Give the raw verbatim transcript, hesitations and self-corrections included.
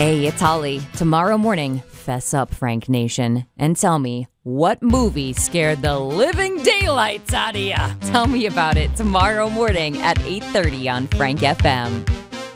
Hey, it's Holly. Tomorrow morning, fess up, Frank Nation, and tell me what movie scared the living daylights out of ya. Tell me about it tomorrow morning at eight thirty on Frank F M.